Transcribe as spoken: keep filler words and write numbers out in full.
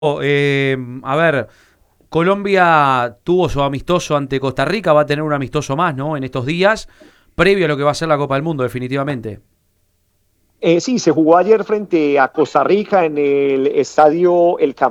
Eh, a ver, Colombia tuvo su amistoso ante Costa Rica, va a tener un amistoso más, ¿no? En estos días, previo a lo que va a ser la Copa del Mundo, definitivamente. Eh, sí, se jugó ayer frente a Costa Rica en el estadio El Campín.